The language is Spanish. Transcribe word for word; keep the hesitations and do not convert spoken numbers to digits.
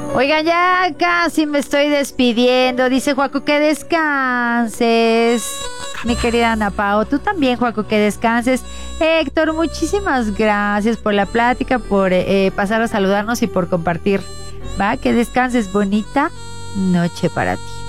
Oigan, ya casi me estoy despidiendo. Dice Joaco que descanses. Mi querida Ana Pao, tú también, Joaco, que descanses. Héctor, muchísimas gracias por la plática, por eh, pasar a saludarnos y por compartir. Va, que descanses, bonita noche para ti.